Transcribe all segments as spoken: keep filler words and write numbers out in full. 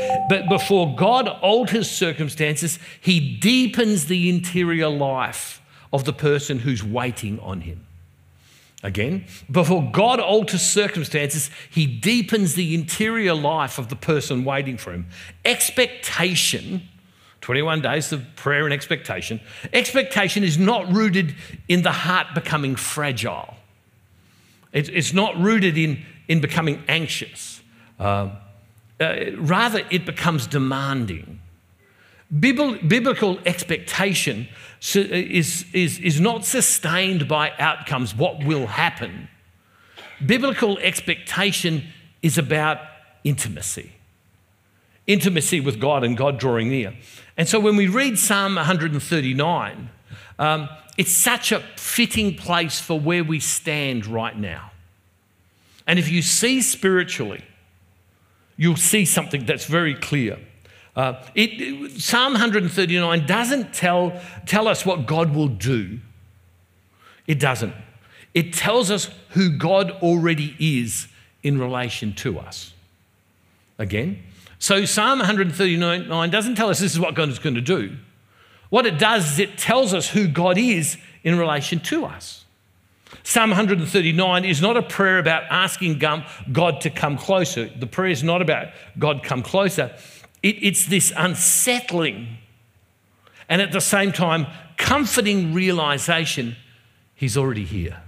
But before God alters circumstances, he deepens the interior life of the person who's waiting on him. Again, before God alters circumstances, he deepens the interior life of the person waiting for him. Expectation, twenty-one days of prayer and expectation, expectation is not rooted in the heart becoming fragile. It's not rooted in, in becoming anxious. Uh, uh, rather, it becomes demanding. Biblical expectation is, is, is not sustained by outcomes, what will happen. Biblical expectation is about intimacy. Intimacy with God and God drawing near. And so when we read Psalm one thirty-nine, um, it's such a fitting place for where we stand right now. And if you see spiritually, you'll see something that's very clear. Uh, it, Psalm one thirty-nine doesn't tell, tell us what God will do. It doesn't. It tells us who God already is in relation to us. Again, so Psalm one thirty-nine doesn't tell us this is what God is going to do. What it does is it tells us who God is in relation to us. Psalm one thirty-nine is not a prayer about asking God to come closer. The prayer is not about God come closer. It, it's this unsettling and at the same time comforting realization he's already here.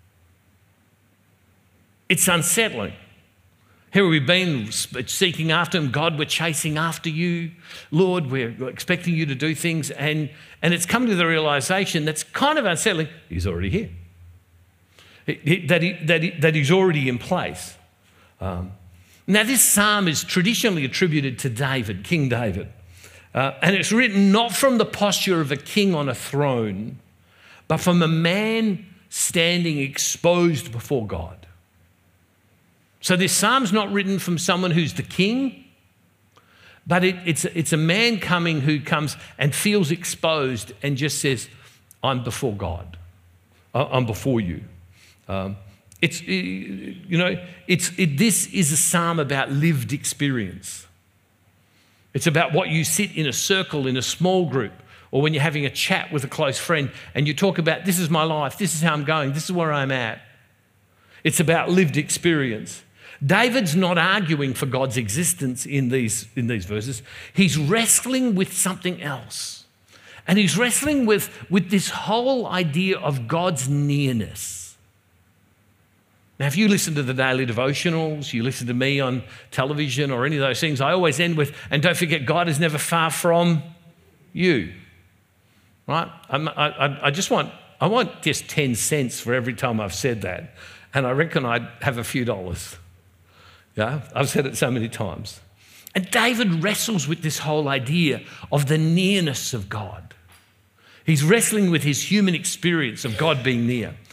It's unsettling. Here we've been seeking after him. God, we're chasing after you. Lord, we're expecting you to do things. And, and it's come to the realization that's kind of unsettling. He's already here. It, it, that, he, that, he, that he's already in place. Um, now, this psalm is traditionally attributed to David, King David. Uh, and it's written not from the posture of a king on a throne, but from a man standing exposed before God. So this psalm's not written from someone who's the king, but it, it's, it's a man coming who comes and feels exposed and just says, I'm before God. I'm before you. Um, it's, you know, it's, it, this is a psalm about lived experience. It's about what you sit in a circle in a small group or when you're having a chat with a close friend and you talk about, this is my life, this is how I'm going, this is where I'm at. It's about lived experience. David's not arguing for God's existence in these, in these verses. He's wrestling with something else. And he's wrestling with, with this whole idea of God's nearness. Now, if you listen to the daily devotionals, you listen to me on television or any of those things, I always end with, and don't forget, God is never far from you, right? I'm, I, I just want, I want just ten cents for every time I've said that, and I reckon I'd have a few dollars. Yeah, I've said it so many times. And David wrestles with this whole idea of the nearness of God. He's wrestling with his human experience of God being near.